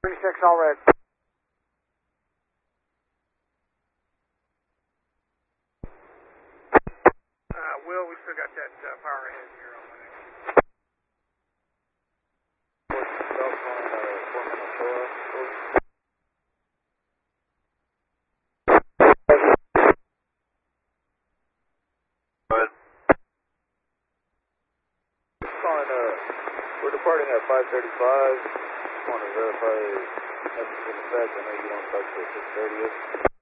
36, all red. Will, we still got that power ahead here on the next. We're departing at 5:35. Just want to verify message in effect. I know you don't start till 6:30.